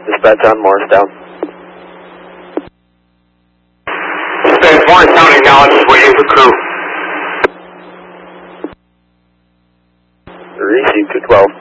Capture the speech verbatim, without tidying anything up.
Dispatch on Morristown. Dispatch Morristown, acknowledge, waiting for crew. Receive two twelve.